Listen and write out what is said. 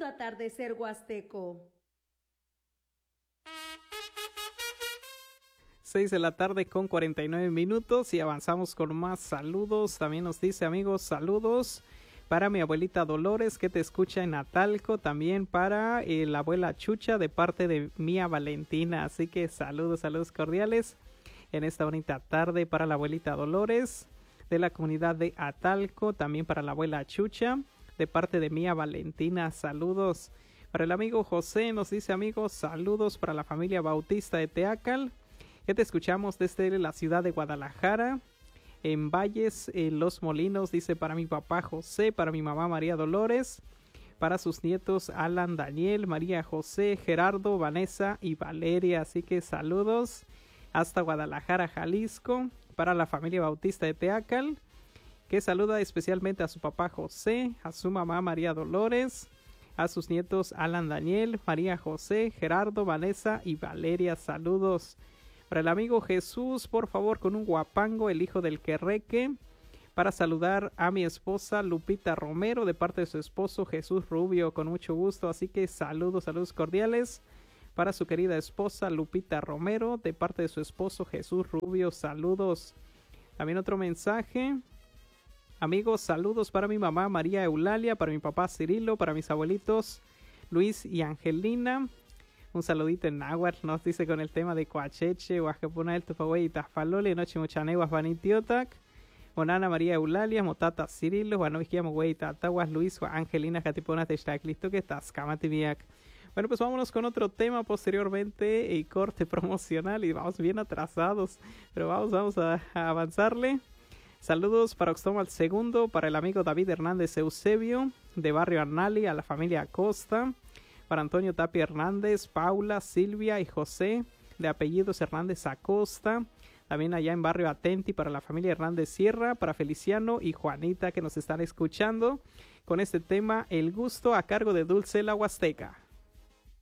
atardecer huasteco. 6 de la tarde con 49 minutos y avanzamos con más saludos. También nos dice, amigos, saludos para mi abuelita Dolores que te escucha en Atalco, también para la abuela Chucha de parte de Mía Valentina. Así que saludos cordiales en esta bonita tarde para la abuelita Dolores de la comunidad de Atalco, también para la abuela Chucha de parte de Mía Valentina. Saludos para el amigo José, nos dice, amigos, saludos para la familia Bautista de Teacal, que te escuchamos desde la ciudad de Guadalajara, en Valles, Los Molinos. Dice, para mi papá José, para mi mamá María Dolores, para sus nietos Alan, Daniel, María José, Gerardo, Vanessa y Valeria. Así que saludos hasta Guadalajara, Jalisco, para la familia Bautista de Teacal, que saluda especialmente a su papá José, a su mamá María Dolores, a sus nietos Alan, Daniel, María José, Gerardo, Vanessa y Valeria. Saludos para el amigo Jesús, por favor, con un guapango, el hijo del Querreque, para saludar a mi esposa Lupita Romero de parte de su esposo Jesús Rubio, con mucho gusto. Así que saludos cordiales para su querida esposa Lupita Romero de parte de su esposo Jesús Rubio. Saludos. También otro mensaje. Amigos, saludos para mi mamá María Eulalia, para mi papá Cirilo, para mis abuelitos Luis y Angelina. Un saludito en náhuatl, nos dice, con el tema de Coacheche, Huascapuna el Tufahue y Tafalole, Noche Muchaneguas Vanitiotac, Onana María Eulalia, Motata Cirilo, Guanoviquiamo Güey, Tataguas Luis, Angelina, Jatiponas de Xtaclisto, que estás, Camatimiac. Bueno, pues vámonos con otro tema posteriormente, y corte promocional, y vamos bien atrasados, pero vamos a avanzarle. Saludos para Oxtomal II, para el amigo David Hernández Eusebio, de Barrio Arnali, a la familia Acosta, para Antonio Tapia Hernández, Paula, Silvia y José, de apellidos Hernández Acosta, también allá en Barrio Atenti, para la familia Hernández Sierra, para Feliciano y Juanita, que nos están escuchando, con este tema, El Gusto, a cargo de Dulce la Huasteca.